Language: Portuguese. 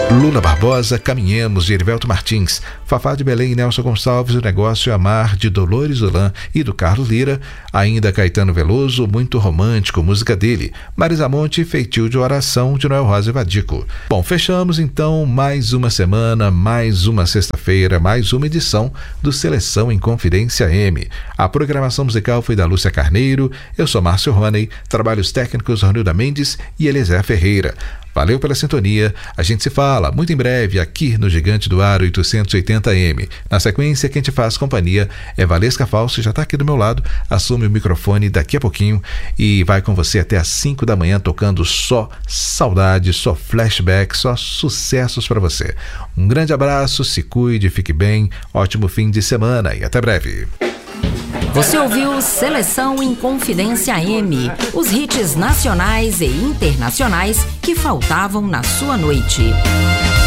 Lula Barbosa, Caminhemos, de Erivelto Martins, Fafá de Belém e Nelson Gonçalves, O Negócio Amar, de Dolores Olan e do Carlos Lira, ainda Caetano Veloso, Muito Romântico, música dele, Marisa Monte, Feitio de Oração, de Noel Rosa e Vadico. Bom, fechamos então mais uma semana, mais uma sexta-feira, mais uma edição do Seleção em Confidência M. A programação musical foi da Lúcia Carneiro, eu sou Márcio Roney, trabalhos técnicos Ronilda Mendes e Eliezer Ferreira. Valeu pela sintonia, a gente se fala muito em breve aqui no Gigante do Ar 880M. Na sequência, quem te faz companhia é Valesca Falso, já está aqui do meu lado, assume o microfone daqui a pouquinho e vai com você até às 5 da manhã tocando só saudade, só flashback, só sucessos para você. Um grande abraço, se cuide, fique bem, ótimo fim de semana e até breve. Você ouviu Seleção em Confidência M, os hits nacionais e internacionais que faltavam na sua noite.